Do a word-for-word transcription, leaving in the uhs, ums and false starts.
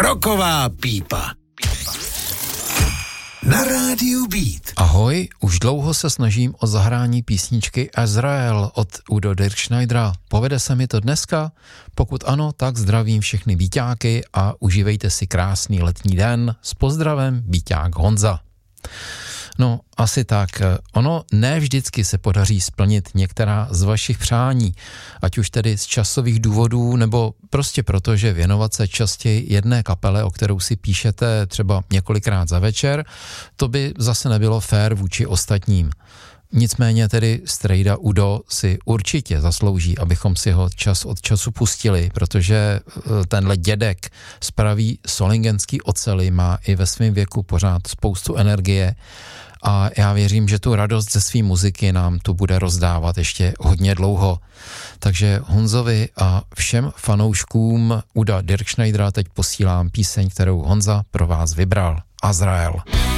Roková pípa. Na rádiu Beat. Ahoj, už dlouho se snažím o zahrání písničky Azrael od Udo Dirkschneidera. Povede se mi to dneska? Pokud ano, tak zdravím všechny Víťáky a užívejte si krásný letní den. S pozdravem, Víťák Honza. No, asi tak. Ono ne vždycky se podaří splnit některá z vašich přání, ať už tedy z časových důvodů, nebo prostě proto, že věnovat se častěji jedné kapele, o kterou si píšete třeba několikrát za večer, to by zase nebylo fér vůči ostatním. Nicméně tedy strejda Udo si určitě zaslouží, abychom si ho čas od času pustili, protože tenhle dědek z pravý solingenský oceli má i ve svém věku pořád spoustu energie a já věřím, že tu radost ze své muziky nám tu bude rozdávat ještě hodně dlouho. Takže Honzovi a všem fanouškům Uda Dirkschneidera teď posílám píseň, kterou Honza pro vás vybral. Azrael.